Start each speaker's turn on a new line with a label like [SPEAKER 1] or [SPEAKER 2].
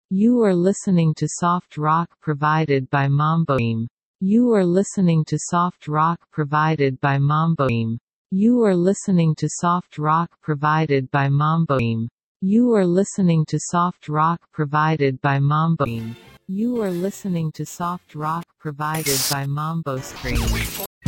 [SPEAKER 1] You are listening to soft rock provided by Mamboim. You are listening to soft rock provided by Mamboim. You are listening to soft rock provided by Mamboim. You are listening to soft rock provided by Mamboim. You are listening to soft rock provided by Mambo Scream.